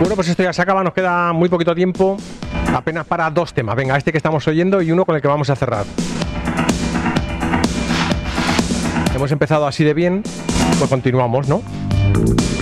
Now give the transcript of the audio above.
Bueno, pues esto ya se acaba, nos queda muy poquito tiempo, apenas para 2 temas. Venga, este que estamos oyendo y uno con el que vamos a cerrar. Hemos empezado así de bien, pues continuamos, ¿no?